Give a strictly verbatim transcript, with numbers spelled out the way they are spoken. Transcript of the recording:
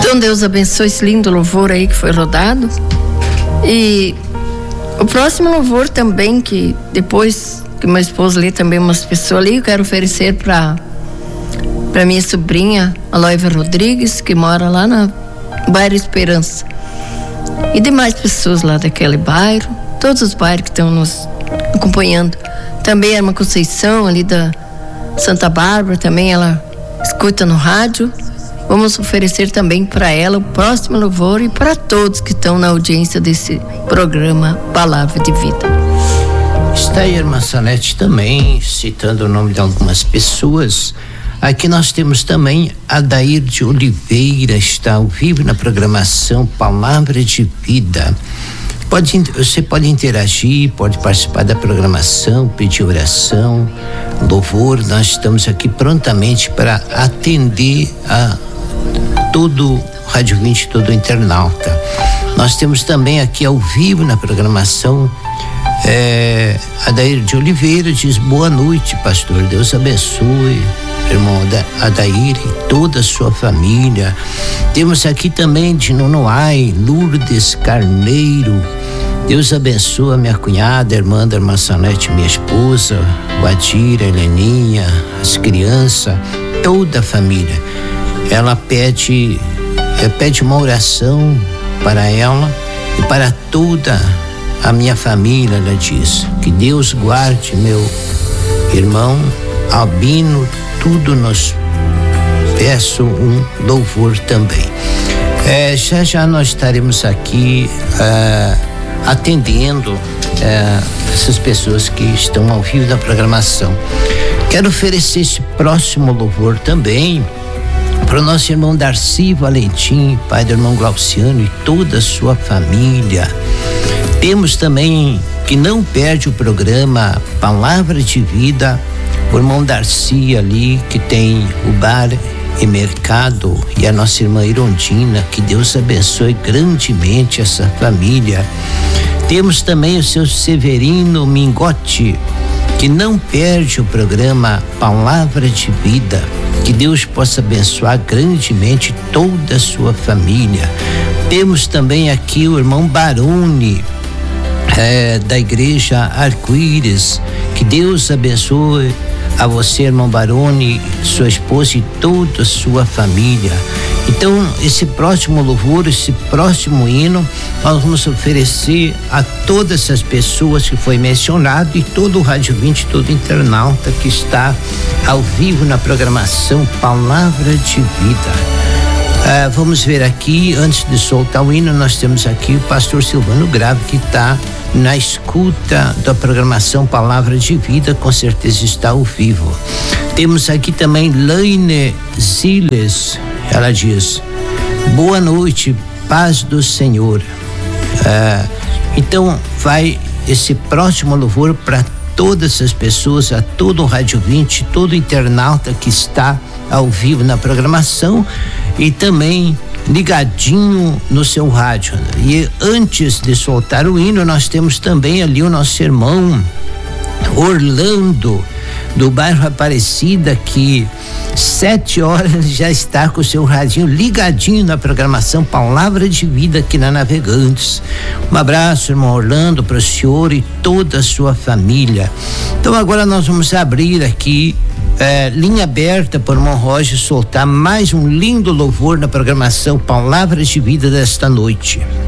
Então Deus abençoe esse lindo louvor aí que foi rodado. E o próximo louvor também, que depois que meu esposo lê também umas pessoas ali, eu quero oferecer para para minha sobrinha, a Loiva Rodrigues, que mora lá na bairro Esperança. E demais pessoas lá daquele bairro, todos os bairros que estão nos acompanhando. Também a Irmã Conceição, ali da Santa Bárbara, também ela escuta no rádio. Vamos oferecer também para ela o próximo louvor e para todos que estão na audiência desse programa Palavra de Vida. Está aí a irmã Salete também, citando o nome de algumas pessoas. Aqui nós temos também Adair de Oliveira, está ao vivo na programação Palavra de Vida. Pode, você pode interagir, pode participar da programação, pedir oração, louvor. Nós estamos aqui prontamente para atender a todo Rádio vinte, todo internauta. Nós temos também aqui ao vivo na programação é, Adair de Oliveira diz: boa noite, pastor, Deus abençoe irmão Adair e toda a sua família. Temos aqui também de Nonoai, Lourdes Carneiro. Deus abençoe a minha cunhada, a irmã da irmã Salete, minha esposa, o Adir, a Heleninha, as crianças, toda a família. Ela pede, pede uma oração para ela e para toda a minha família. Ela diz: que Deus guarde meu irmão Albino. Tudo nos peço um louvor também. É, já já nós estaremos aqui uh, atendendo uh, essas pessoas que estão ao vivo da programação. Quero oferecer esse próximo louvor também para o nosso irmão Darcy Valentim, pai do irmão Glauciano e toda a sua família. Temos também, que não perde o programa Palavra de Vida, o irmão Darcy ali, que tem o bar e mercado, e a nossa irmã Irondina, que Deus abençoe grandemente essa família. Temos também o seu Severino Mingotti, que não perde o programa Palavra de Vida. Que Deus possa abençoar grandemente toda a sua família. Temos também aqui o irmão Barone, é, da igreja Arco-Íris. Que Deus abençoe a você, irmão Barone, sua esposa e toda a sua família. Então, esse próximo louvor, esse próximo hino, nós vamos oferecer a todas essas pessoas que foi mencionado e todo o Rádio vinte, todo internauta que está ao vivo na programação Palavra de Vida. Ah, vamos ver aqui, antes de soltar o hino, nós temos aqui o pastor Silvano Grave, que está na escuta da programação Palavra de Vida, com certeza está ao vivo. Temos aqui também Laine Ziles, ela diz: boa noite, paz do Senhor. Ah, então vai esse próximo louvor para todas as pessoas, a todo o Rádio vinte, todo internauta que está ao vivo na programação e também ligadinho no seu rádio. E antes de soltar o hino, nós temos também ali o nosso irmão Orlando, do bairro Aparecida, que sete horas já está com o seu radinho ligadinho na programação Palavra de Vida aqui na Navegantes. Um abraço, irmão Orlando, para o senhor e toda a sua família. Então agora nós vamos abrir aqui É, linha aberta para o irmão Roger soltar mais um lindo louvor na programação Palavras de Vida desta noite.